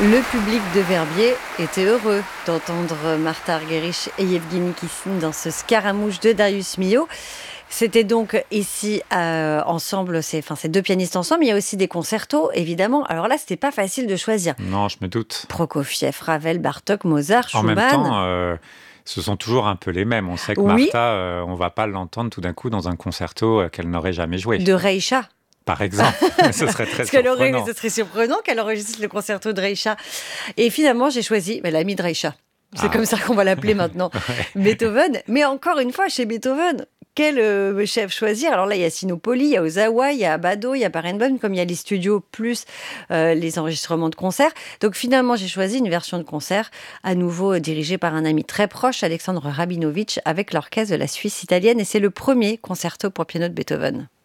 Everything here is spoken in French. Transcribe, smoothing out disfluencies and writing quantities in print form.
Le public de Verbier était heureux d'entendre Martha Argerich et Yevgeny Kissin dans ce Scaramouche de Darius Milhaud. C'était donc ici ensemble, ces deux pianistes ensemble. Il y a aussi des concertos, évidemment. Alors là, c'était pas facile de choisir. Non, je me doute. Prokofiev, Ravel, Bartók, Mozart, En même Schumann. temps, ce sont toujours un peu les mêmes. On sait que Oui. Martha, on va pas l'entendre tout d'un coup dans un concerto qu'elle n'aurait jamais joué. De Reicha. Par exemple, ce serait très surprenant. Ce serait surprenant qu'elle enregistre le concerto de Reicha. Et finalement, j'ai choisi l'ami de Reicha. C'est comme ça qu'on va l'appeler maintenant, Beethoven. Mais encore une fois, chez Beethoven, quel chef choisir? Alors là, il y a Sinopoli, il y a Ozawa, il y a Abbado, il y a Barenboim, comme il y a les studios plus les enregistrements de concerts. Donc finalement, j'ai choisi une version de concert, à nouveau dirigée par un ami très proche, Alexandre Rabinovitch, avec l'orchestre de la Suisse italienne. Et c'est le premier concerto pour piano de Beethoven.